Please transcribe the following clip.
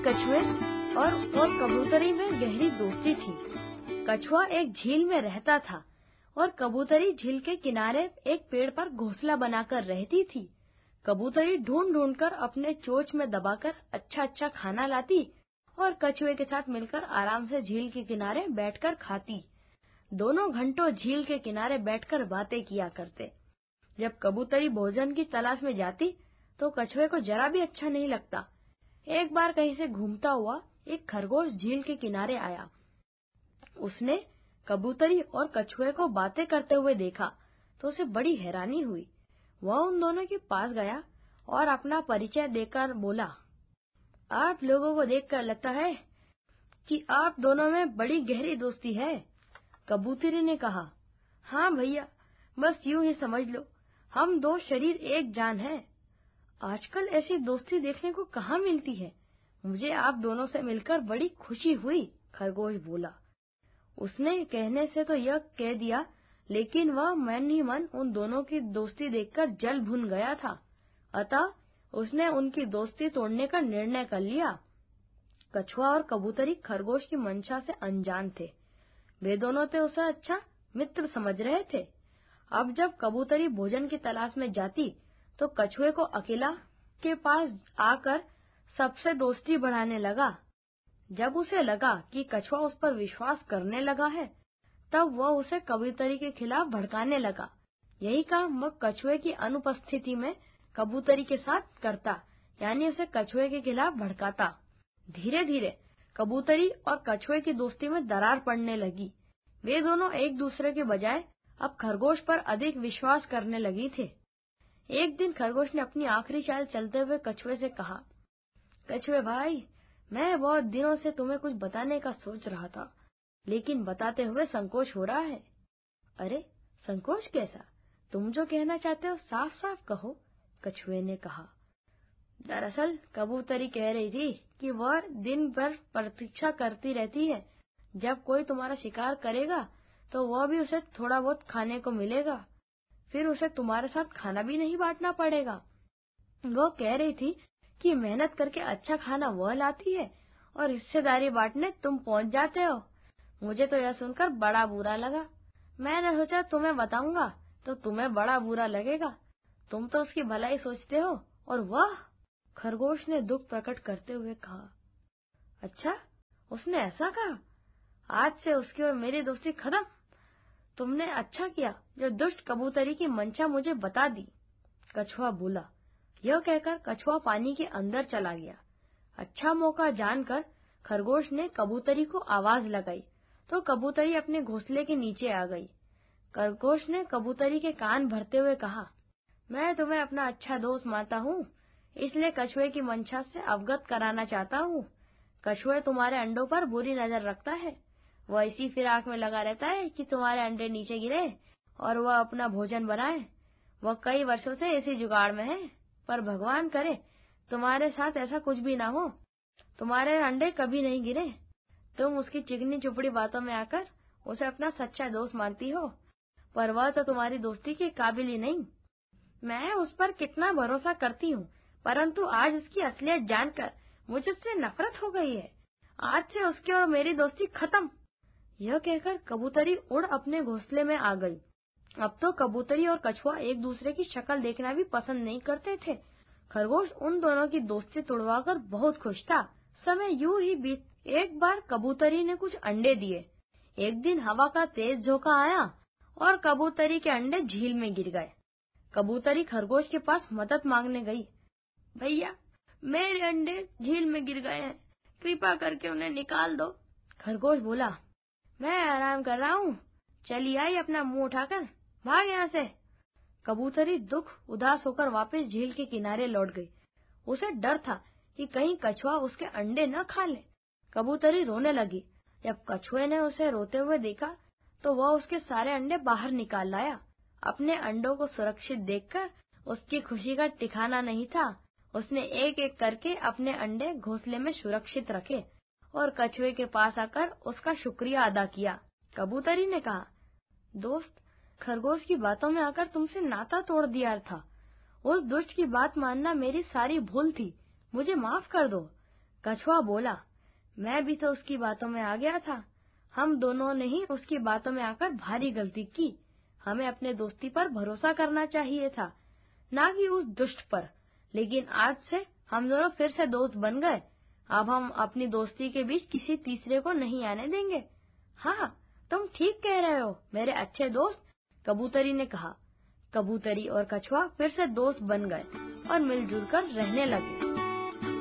कछुए और कबूतरी में गहरी दोस्ती थी। कछुआ एक झील में रहता था और कबूतरी झील के किनारे एक पेड़ पर घोंसला बनाकर रहती थी। कबूतरी ढूंढ ढूंढकर अपने चोंच में दबाकर अच्छा अच्छा खाना लाती और कछुए के साथ मिलकर आराम से झील के किनारे बैठकर खाती। दोनों घंटों झील के किनारे बैठकर बातें किया करते। जब कबूतरी भोजन की तलाश में जाती तो कछुए को जरा भी अच्छा नहीं लगता। एक बार कहीं से घूमता हुआ एक खरगोश झील के किनारे आया। उसने कबूतरी और कछुए को बातें करते हुए देखा तो उसे बड़ी हैरानी हुई। वह उन दोनों के पास गया और अपना परिचय देकर बोला, आप लोगों को देखकर लगता है कि आप दोनों में बड़ी गहरी दोस्ती है। कबूतरी ने कहा, हाँ भैया, बस यूं ही समझ लो, हम दो शरीर एक जान है। आजकल ऐसी दोस्ती देखने को कहाँ मिलती है। मुझे आप दोनों से मिलकर बड़ी खुशी हुई, खरगोश बोला। उसने कहने से तो यह कह दिया, लेकिन वह मन ही मन उन दोनों की दोस्ती देखकर जल भुन गया था। अतः उसने उनकी दोस्ती तोड़ने का निर्णय कर लिया। कछुआ और कबूतरी खरगोश की मंशा से अनजान थे। वे दोनों तो उसे अच्छा मित्र समझ रहे थे। अब जब कबूतरी भोजन की तलाश में जाती तो कछुए को अकेला के पास आकर सबसे दोस्ती बढ़ाने लगा। जब उसे लगा कि कछुआ उस पर विश्वास करने लगा है, तब वह उसे कबूतरी के खिलाफ भड़काने लगा। यही काम वह कछुए की अनुपस्थिति में कबूतरी के साथ करता, यानी उसे कछुए के खिलाफ भड़काता। धीरे धीरे कबूतरी और कछुए की दोस्ती में दरार पड़ने लगी। वे दोनों एक दूसरे के बजाय अब खरगोश पर अधिक विश्वास करने लगी थे। एक दिन खरगोश ने अपनी आखिरी चाल चलते हुए कछुए से कहा, कछुए भाई, मैं बहुत दिनों से तुम्हें कुछ बताने का सोच रहा था, लेकिन बताते हुए संकोच हो रहा है। अरे संकोच कैसा? तुम जो कहना चाहते हो साफ साफ कहो, कछुए ने कहा। दरअसल कबूतरी कह रही थी कि वह दिन भर प्रतीक्षा करती रहती है। जब कोई तुम्हारा शिकार करेगा तो वह भी उसे थोड़ा बहुत खाने को मिलेगा। फिर उसे तुम्हारे साथ खाना भी नहीं बांटना पड़ेगा। वो कह रही थी कि मेहनत करके अच्छा खाना वह लाती है और हिस्सेदारी बांटने तुम पहुंच जाते हो। मुझे तो यह सुनकर बड़ा बुरा लगा। मैंने सोचा तुम्हें बताऊंगा तो तुम्हें बड़ा बुरा लगेगा। तुम तो उसकी भलाई सोचते हो और वह। खरगोश ने दुख प्रकट करते हुए कहा, अच्छा, उसने ऐसा कहा? आज से उसकी और मेरी दोस्ती खत्म। तुमने अच्छा किया जो दुष्ट कबूतरी की मंशा मुझे बता दी, कछुआ बोला। यह कहकर कछुआ पानी के अंदर चला गया। अच्छा मौका जानकर खरगोश ने कबूतरी को आवाज लगाई तो कबूतरी अपने घोंसले के नीचे आ गई। खरगोश ने कबूतरी के कान भरते हुए कहा, मैं तुम्हें अपना अच्छा दोस्त मानता हूँ, इसलिए कछुए की मंशा से अवगत कराना चाहता हूँ। कछुए तुम्हारे अंडों पर बुरी नजर रखता है। वह इसी फिराक में लगा रहता है कि तुम्हारे अंडे नीचे गिरे और वह अपना भोजन बनाए। वह कई वर्षों से इसी जुगाड़ में है, पर भगवान करे तुम्हारे साथ ऐसा कुछ भी ना हो। तुम्हारे अंडे कभी नहीं गिरे। तुम उसकी चिकनी चुपड़ी बातों में आकर उसे अपना सच्चा दोस्त मानती हो, पर वह तो तुम्हारी दोस्ती के काबिल ही नहीं। मैं उस पर कितना भरोसा करती हूँ, परंतु आज उसकी असलियत जानकर मुझे उससे नफरत हो गई है। आज से उसकी और मेरी दोस्ती खत्म। यह कहकर कबूतरी उड़ अपने घोंसले में आ गई। अब तो कबूतरी और कछुआ एक दूसरे की शक्ल देखना भी पसंद नहीं करते थे। खरगोश उन दोनों की दोस्ती तुड़वाकर बहुत खुश था। समय यूं ही बीत। एक बार कबूतरी ने कुछ अंडे दिए। एक दिन हवा का तेज झोंका आया और कबूतरी के अंडे झील में गिर गए। कबूतरी खरगोश के पास मदद मांगने गई। भैया, मेरे अंडे झील में गिर गए हैं, कृपा करके उन्हें निकाल दो। खरगोश बोला, मैं आराम कर रहा हूँ, चली आई अपना मुंह उठाकर, भाग यहाँ से। कबूतरी दुख उदास होकर वापस झील के किनारे लौट गई। उसे डर था कि कहीं कछुआ उसके अंडे न खा ले। कबूतरी रोने लगी। जब कछुए ने उसे रोते हुए देखा तो वह उसके सारे अंडे बाहर निकाल लाया। अपने अंडों को सुरक्षित देखकर उसकी खुशी का ठिकाना नहीं था। उसने एक एक करके अपने अंडे घोंसले में सुरक्षित रखे और कछुए के पास आकर उसका शुक्रिया अदा किया। कबूतरी ने कहा, दोस्त, खरगोश की बातों में आकर तुमसे नाता तोड़ दिया था। उस दुष्ट की बात मानना मेरी सारी भूल थी, मुझे माफ कर दो। कछुआ बोला, मैं भी तो उसकी बातों में आ गया था। हम दोनों ने ही उसकी बातों में आकर भारी गलती की। हमें अपने दोस्ती पर भरोसा करना चाहिए था, ना कि उस दुष्ट पर। लेकिन आज से हम दोनों फिर से दोस्त बन गए। अब हम अपनी दोस्ती के बीच किसी तीसरे को नहीं आने देंगे। हाँ, तुम ठीक कह रहे हो मेरे अच्छे दोस्त, कबूतरी ने कहा। कबूतरी और कछुआ फिर से दोस्त बन गए और मिलजुल कर रहने लगे।